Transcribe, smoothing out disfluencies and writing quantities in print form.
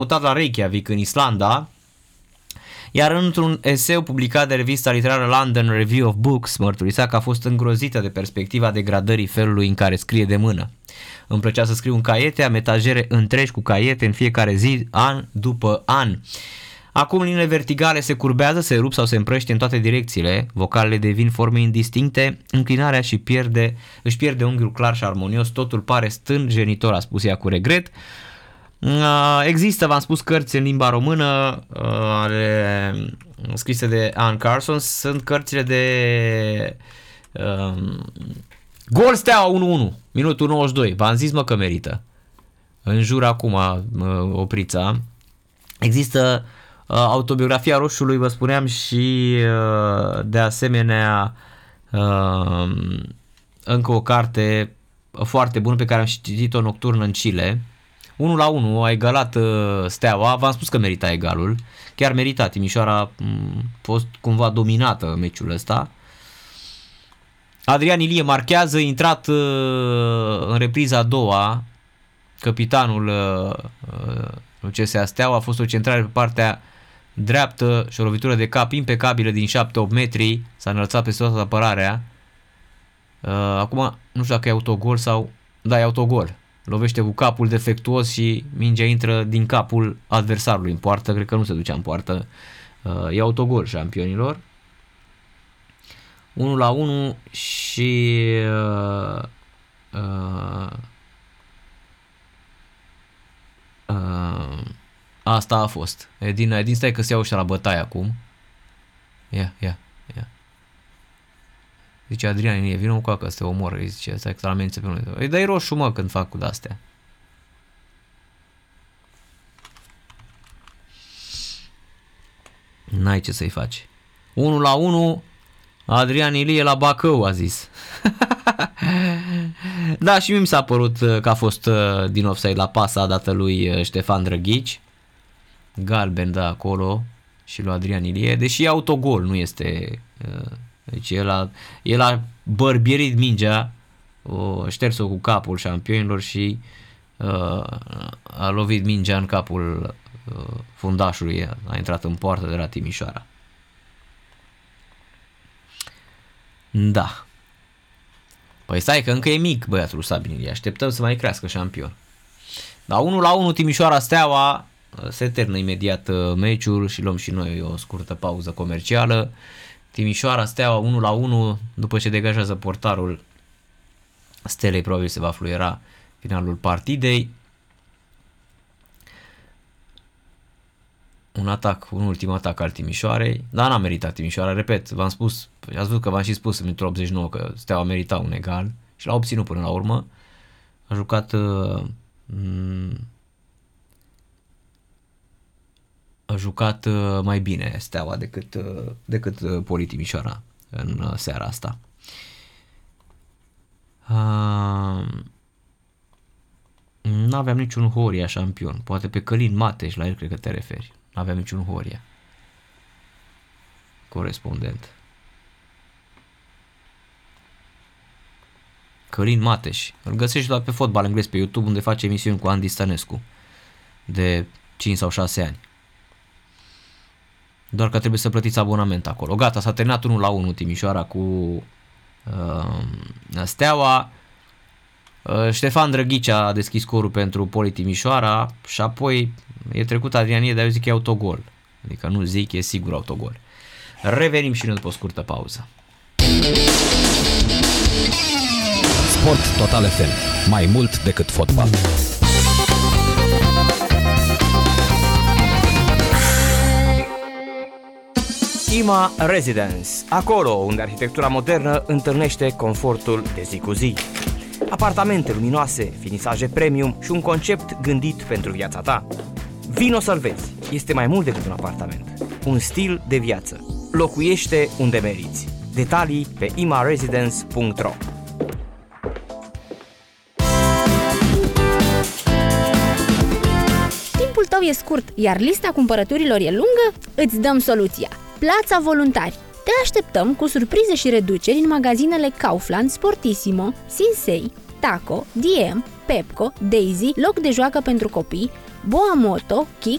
mutat la Reykjavik, în Islanda, iar într-un eseu publicat de revista literară London Review of Books, mărturisea că a fost îngrozită de perspectiva degradării felului în care scrie de mână. Îmi plăcea să scriu în caiete, am etajere întregi cu caiete în fiecare zi, an după an. Acum liniile verticale se curbează, se rup sau se împrăștie în toate direcțiile, vocalele devin forme indistincte, înclinarea își pierde unghiul clar și armonios, totul pare stângenitor, a spus ea cu regret. Există, v-am spus, cărți în limba română scrise de Anne Carson, sunt cărțile de Gol Steaua 1-1, minutul 92, v-am zis mă că merită, în jur acum oprița. Există autobiografia Roșului, vă spuneam, și de asemenea încă o carte foarte bună pe care am citit-o, Nocturnă în Chile. 1-1 a egalat Steaua, v-am spus că merita egalul, chiar merita. Timișoara a fost cumva dominată meciul ăsta. Adrian Ilie marchează, intrat în repriza a doua, capitanul CSA Steaua, a fost o centrare pe partea dreaptă și o lovitură de cap impecabilă din 7-8 metri, s-a înălțat peste toată apărarea. Acum nu știu dacă e autogol sau... Da, e autogol. Lovește cu capul defectuos și mingea intră din capul adversarului în poartă, cred că nu se ducea în poartă. E autogol șampionilor. 1-1 și asta a fost. Edin, stai că se ia ăștia la bătaie acum. Ia. Zice Adrian, vină cu că să te omor. Îi zice, stai că să-l amenințe pe noi. Îi dai roșu, mă, când fac cu de-astea. N-ai ce să-i faci. 1-1, Adrian Ilie la Bacău, a zis. Da, și mi s-a părut că a fost din offside la pasa dată lui Ștefan Drăghici. Galben, da, acolo. Și lui Adrian Ilie. Deși e autogol, nu este... Deci el a bărbierit mingea, șters-o cu capul șampionilor și a lovit mingea în capul fundașului, a intrat în poartă de la Timișoara. Da. Păi stai că încă e mic băiatul Sabin Ilie, așteptăm să mai crească șampion. Da, 1-1 Timișoara Steaua, se termină imediat meciul și luăm și noi o scurtă pauză comercială. Timișoara Steaua 1-1, după ce degajează portarul Stelei, probabil se va fluiera finalul partidei. Un ultim atac al Timișoarei, dar n-a meritat Timișoara, repet, v-am spus, ați văzut că v-am și spus în minutul 89 că Steaua merita un egal și l-a obținut până la urmă. A jucat mai bine Steaua decât Poli Timișoara în seara asta. N-aveam niciun Horia șampion, poate pe Călin Mateș, la el cred că te referi. N-aveam niciun Horia corespondent. Călin Mateș, îl găsești doar pe Fotbal Englez pe YouTube, unde face emisiuni cu Andy Stănescu de 5 sau 6 ani. Doar că trebuie să plătiți abonament acolo. Gata, s-a terminat 1-1 Timișoara cu Steaua. Ștefan Drăghici a deschis scorul pentru Poli Timișoara și apoi e trecut Adrian Ilie, dar eu zic că e autogol. Adică nu zic, e sigur autogol. Revenim și noi după o scurtă pauză. Sport Total FM. Mai mult decât fotbal. IMA Residence, acolo unde arhitectura modernă întâlnește confortul de zi cu zi. Apartamente luminoase, finisaje premium și un concept gândit pentru viața ta. Vino să-l vezi, este mai mult decât un apartament, un stil de viață. Locuiește unde meriți. Detalii pe imaresidence.ro. Timpul tău e scurt, iar lista cumpărăturilor e lungă? Îți dăm soluția! Plața Voluntari. Te așteptăm cu surprize și reduceri în magazinele Kaufland, Sportissimo, Sinsei, Taco, DM, Pepco, Daisy, loc de joacă pentru copii, Boa Moto, Kicks,